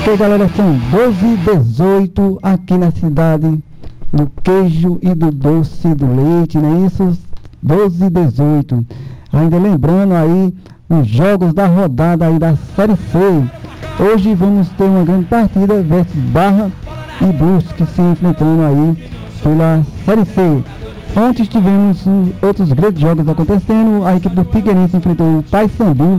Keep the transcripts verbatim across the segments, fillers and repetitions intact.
Ok, galera, são doze e dezoito aqui na cidade do queijo e do doce do leite, não é isso? doze e dezoito. Ainda lembrando aí os jogos da rodada aí da Série C. Hoje vamos ter uma grande partida versus Barra e Brusque se enfrentando aí pela Série C. Ontem tivemos outros grandes jogos acontecendo. A equipe do Figueirense enfrentou o Paysandu,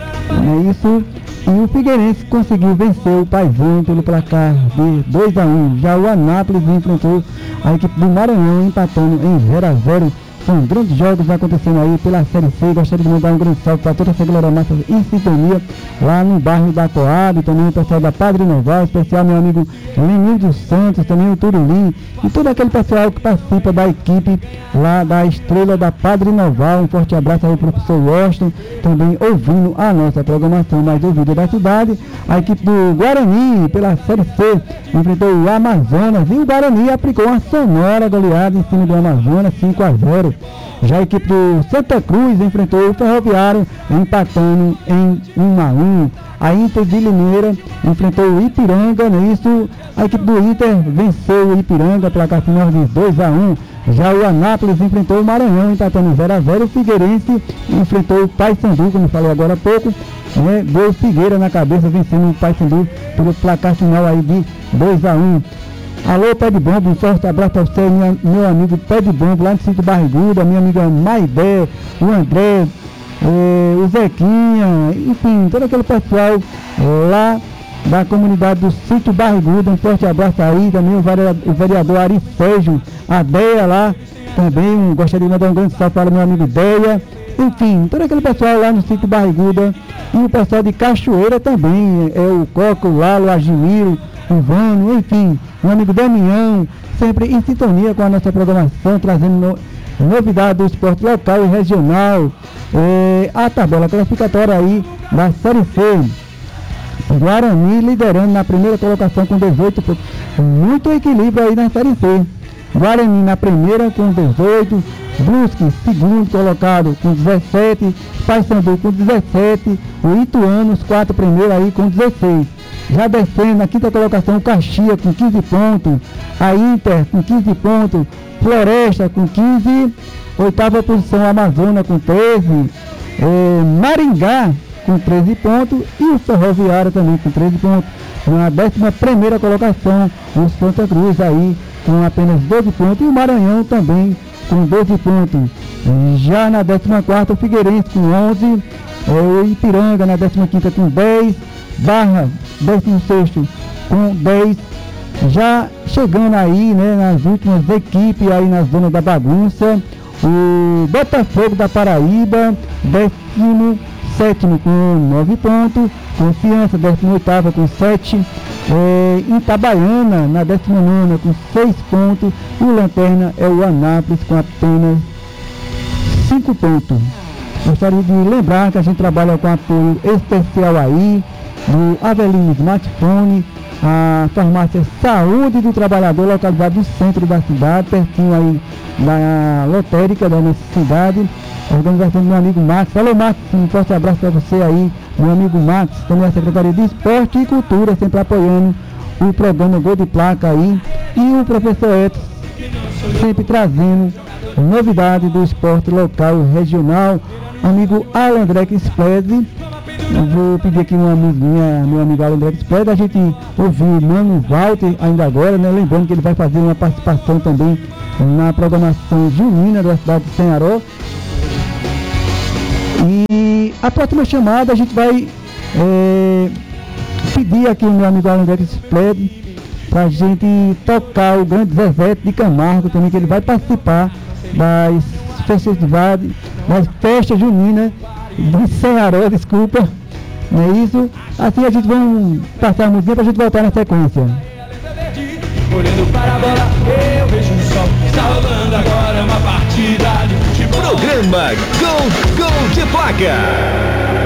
não é isso? E o Figueirense conseguiu vencer o Paizão pelo placar de dois a um. Já o Anápolis enfrentou a equipe do Maranhão empatando em zero a zero. São grandes jogos acontecendo aí pela Série C. Gostaria de mandar um grande salve para toda essa galera massa em sintonia lá no bairro da Coab, também o pessoal da Padre Noval, especial meu amigo Lenil dos Santos, também o Turulim e todo aquele pessoal que participa da equipe lá da Estrela da Padre Noval. Um forte abraço aí para o professor Washington, também ouvindo a nossa programação mais ouvida da cidade. A equipe do Guarani pela Série C enfrentou o Amazonas e o Guarani aplicou uma sonora goleada em cima do Amazonas, cinco a zero. Já a equipe do Santa Cruz enfrentou o Ferroviário empatando em um a um. A Inter de Limeira enfrentou o Ipiranga, não é isso? A equipe do Inter venceu o Ipiranga pela final de dois a um. Já o Anápolis enfrentou o Maranhão empatando zero a zero. O Figueirense enfrentou o Paysandu, como eu falei agora há pouco, né? Deu Figueira na cabeça, vencendo o Paysandu pelo placar final aí de dois a um. Alô, Pé de Bombo, um forte abraço para você, minha, meu amigo Pé de Bombo, lá no Sítio Barriguda, minha amiga Maidé, o André, eh, o Zequinha, enfim, todo aquele pessoal lá da comunidade do Sítio Barriguda. Um forte abraço aí, também o vereador, o vereador Ari Sérgio, a Deia lá, também um, gostaria de mandar um grande salve para o meu amigo Deia. Enfim, todo aquele pessoal lá no Sítio Barriguda e o pessoal de Cachoeira também, é o Coco, o Lalo, o Agimiro, o Vano, enfim, o amigo Damião, sempre em sintonia com a nossa programação, trazendo no, novidades do esporte local e regional. É, a tabela classificatória aí da Série C. Guarani liderando na primeira colocação com dezoito pontos. Muito equilíbrio aí na Série C. Guarani na primeira com dezoito, Brusque segundo colocado com dezessete, Paysandu com dezessete, o Ituano, os quatro primeiros aí com dezesseis. Já descendo na quinta colocação, o Caxias com quinze pontos, a Inter com quinze pontos, Floresta com quinze, oitava posição Amazonas com treze, eh, Maringá com treze pontos e o Ferroviário também com treze pontos. Na décima primeira colocação, o Santa Cruz aí com apenas doze pontos e o Maranhão também com doze pontos. Já na décima quarta, o Figueirense com onze, o Ipiranga na décima quinta com dez, Barra décimo sexto com dez. Já chegando aí, né, nas últimas equipes aí na zona da bagunça, o Botafogo da Paraíba, décimo sétimo com nove pontos, Confiança décimo oitavo com sete, é, Itabaiana na décima nona com seis pontos, e o Lanterna é o Anápolis com apenas cinco pontos. Gostaria de lembrar que a gente trabalha com apoio especial aí do Avelino Smartphone, a farmácia Saúde do Trabalhador, localizada no centro da cidade, pertinho aí da lotérica da nossa cidade. A organização do meu amigo Max. Alô, Max, um forte abraço para você aí, meu amigo Max, também a Secretaria de Esporte e Cultura, sempre apoiando o programa Gol de Placa aí, e o professor Edson, sempre trazendo novidade do esporte local e regional. Amigo Alan Dreck Spled, eu vou pedir aqui uma amiguinha, meu amigo Alan Dreck Spled, a gente ouvir o Mano Walter ainda agora, né? Lembrando que ele vai fazer uma participação também na programação junina da cidade de Senharó. E a próxima chamada a gente vai é, pedir aqui o meu amigo Alan Dreck Spled pra gente tocar o grande Zezé de Camargo também, que ele vai participar das festividades, das festas juninas de Senharó, desculpa, não é isso? Assim a gente vai passar a música pra gente voltar na sequência. Olhando para a bola, eu vejo o sol. Está rolando agora uma partida de futebol. Programa Gol, Gol de Placa.